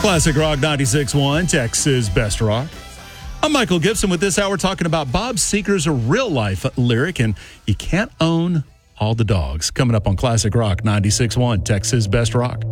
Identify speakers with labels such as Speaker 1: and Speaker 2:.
Speaker 1: Classic Rock 96.1, Texas Best Rock. I'm Michael Gibson with this hour talking about Bob Seger's real-life lyric, and you can't own all the dogs. Coming up on Classic Rock 96.1, Texas Best Rock.